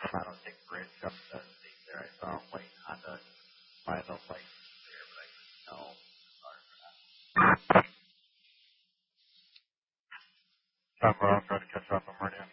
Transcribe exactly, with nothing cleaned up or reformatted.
from I don't think bridge up the thing there. I saw a white Honda by the light there, but I didn't know. Tom Brown, trying to catch up on Meridian.